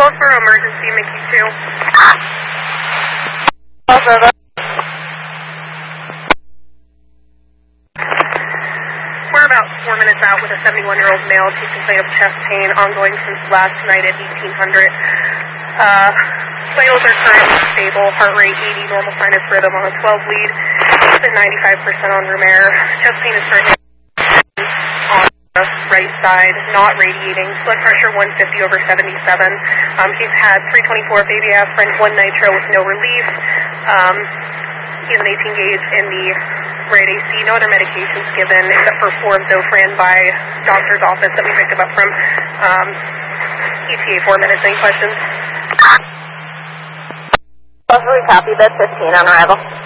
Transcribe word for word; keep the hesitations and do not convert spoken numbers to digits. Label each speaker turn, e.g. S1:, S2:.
S1: twelve for emergency, Mickey two. We're about four minutes out with a seventy-one-year-old male. She's complained of chest pain ongoing since last night at eighteen hundred. Uh, vitals are currently stable. Heart rate eighty, normal sinus rhythm on a twelve lead. It's at ninety-five percent on room air. Chest pain is currently on the right side, not radiating. Blood pressure one fifty over seventy-seven. Um, she's had three twenty-four baby aspirin, one nitro with no relief. Um, he has an eighteen gauge in the right A C. No other medications given except for four of Zofran by doctor's office that we picked him up from um, E T A four minutes. Any questions?
S2: Lovely copy, bed fifteen on arrival.